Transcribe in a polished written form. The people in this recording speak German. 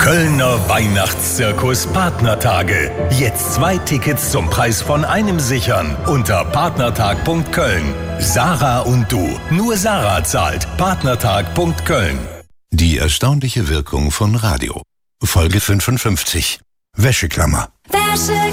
Kölner Weihnachtszirkus Partnertage. Jetzt 2 Tickets zum Preis von einem sichern unter partnertag.köln. Sarah und du. Nur Sarah zahlt. Partnertag.köln. Die erstaunliche Wirkung von Radio. Folge 55. Wäscheklammer.